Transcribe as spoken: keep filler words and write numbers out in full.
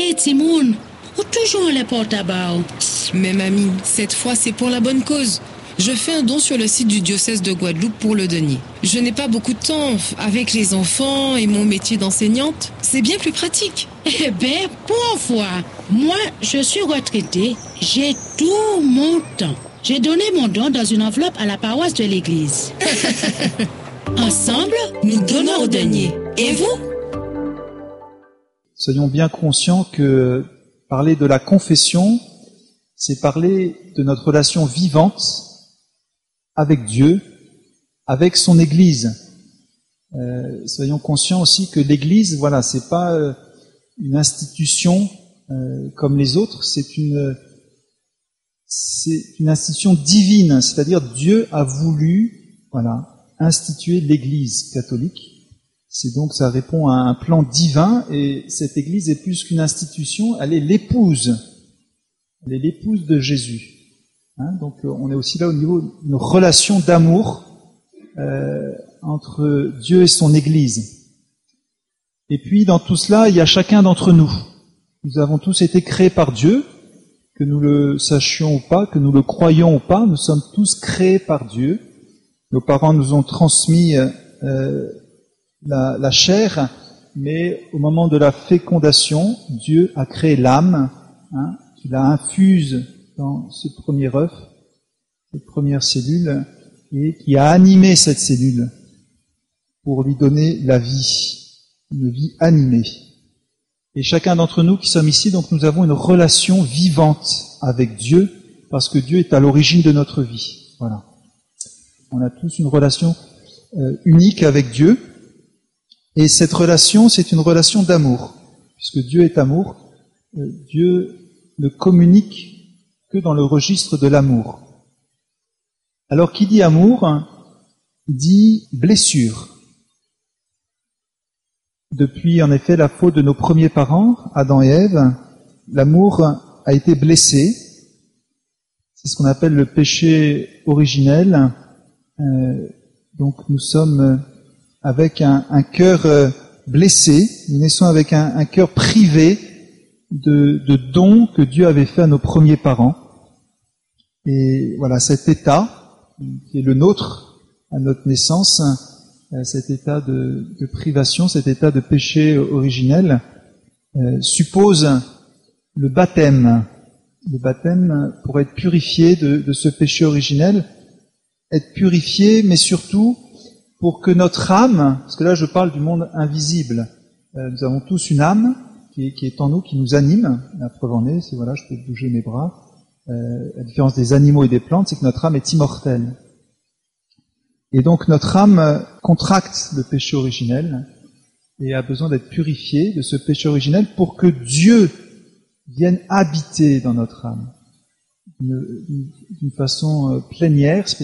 Hey, Timoun, ou toujours les porte à bas? Mais mamie, cette fois c'est pour la bonne cause. Je fais un don sur le site du diocèse de Guadeloupe pour le denier. Je n'ai pas beaucoup de temps avec les enfants et mon métier d'enseignante. C'est bien plus pratique. Eh bien, pour une fois, moi, je suis retraitée. J'ai tout mon temps. J'ai donné mon don dans une enveloppe à la paroisse de l'église. Ensemble, nous donnons au denier. Et vous? Soyons bien conscients que parler de la confession, c'est parler de notre relation vivante avec Dieu, avec son Église. Euh, soyons conscients aussi que l'Église, voilà, c'est pas euh, une institution euh, comme les autres, c'est une c'est une institution divine, c'est-à-dire Dieu a voulu, voilà, instituer l'Église catholique. C'est donc ça répond à un plan divin et cette Église est plus qu'une institution, elle est l'épouse, elle est l'épouse de Jésus. Hein, donc on est aussi là au niveau d'une relation d'amour euh, entre Dieu et son Église. Et puis dans tout cela, il y a chacun d'entre nous. Nous avons tous été créés par Dieu, que nous le sachions ou pas, que nous le croyions ou pas, nous sommes tous créés par Dieu. Nos parents nous ont transmis euh, la, la chair, mais au moment de la fécondation, Dieu a créé l'âme, hein, il la infuse dans ce premier œuf, cette première cellule, et qui a animé cette cellule pour lui donner la vie, une vie animée. Et chacun d'entre nous qui sommes ici, donc nous avons une relation vivante avec Dieu, parce que Dieu est à l'origine de notre vie. Voilà. On a tous une relation euh, unique avec Dieu, et cette relation, c'est une relation d'amour, puisque Dieu est amour. Euh, Dieu ne communique que dans le registre de l'amour. Alors, qui dit amour, dit blessure. Depuis, en effet, la faute de nos premiers parents, Adam et Ève, l'amour a été blessé. C'est ce qu'on appelle le péché originel. Euh, donc, nous sommes avec un, un cœur blessé. Nous naissons avec un, un cœur privé de, de dons que Dieu avait fait à nos premiers parents. Et voilà, cet état qui est le nôtre à notre naissance, cet état de, de privation, cet état de péché originel, euh, suppose le baptême. Le baptême pour être purifié de, de ce péché originel, être purifié, mais surtout pour que notre âme, parce que là je parle du monde invisible, euh, nous avons tous une âme qui est, qui est en nous, qui nous anime. La preuve en est, c'est voilà, je peux bouger mes bras. Euh, la différence des animaux et des plantes, c'est que notre âme est immortelle. Et donc notre âme contracte le péché originel et a besoin d'être purifiée de ce péché originel pour que Dieu vienne habiter dans notre âme d'une façon plénière,